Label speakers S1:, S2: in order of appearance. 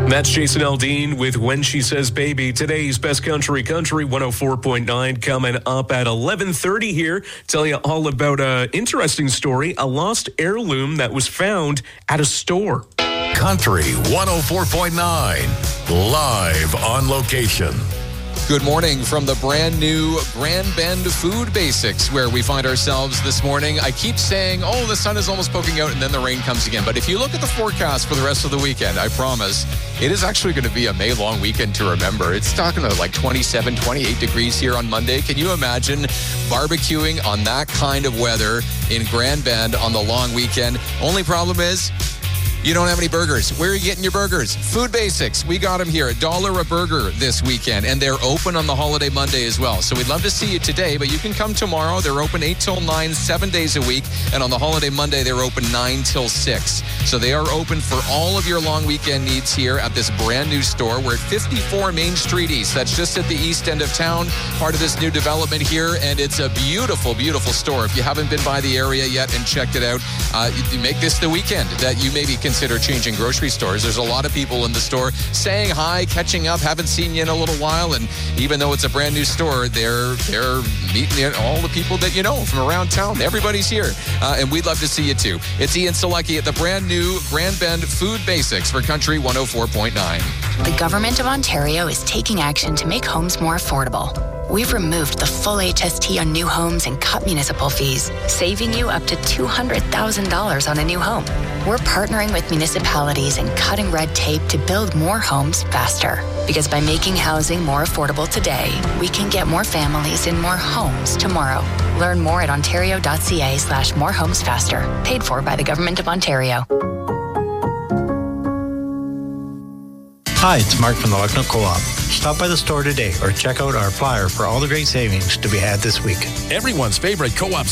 S1: That's Jason Aldean with When She Says Baby. Today's Best Country 104.9 coming up at 11:30 here. Tell you all about an interesting story, a lost heirloom that was found at a store.
S2: Country 104.9, live on location.
S3: Good morning from the brand new Grand Bend Food Basics, where we find ourselves this morning. I keep saying, the sun is almost poking out and then the rain comes again. But if you look at the forecast for the rest of the weekend, I promise it is actually going to be a May-long weekend to remember. It's talking about like 27, 28 degrees here on Monday. Can you imagine barbecuing on that kind of weather in Grand Bend on the long weekend? Only problem is, you don't have any burgers. Where are you getting your burgers? Food Basics. We got them here. $1 a burger this weekend. And they're open on the holiday Monday as well. So we'd love to see you today, but you can come tomorrow. They're open 8 till 9, 7 days a week. And on the holiday Monday, they're open 9 till 6. So they are open for all of your long weekend needs here at this brand new store. We're at 54 Main Street East. That's just at the east end of town, part of this new development here. And it's a beautiful, beautiful store. If you haven't been by the area yet and checked it out, you make this the weekend that you maybe consider changing grocery stores. There's a lot of people in the store saying hi, catching up, haven't seen you in a little while, and even though it's a brand new store, they're meeting all the people that you know from around town. Everybody's here, and we'd love to see you too. It's Ian Selecki at the brand new Grand Bend Food Basics for Country 104.9.
S4: The Government of Ontario is taking action to make homes more affordable. We've removed the full HST on new homes and cut municipal fees, saving you up to $200,000 on a new home. We're partnering with municipalities and cutting red tape to build more homes faster. Because by making housing more affordable today, we can get more families in more homes tomorrow. Learn more at ontario.ca/morehomesfaster. Paid for by the Government of Ontario.
S5: Hi, it's Mark from the Lucknow Co-op. Stop by the store today or check out our flyer for all the great savings to be had this week.
S2: Everyone's favorite co-op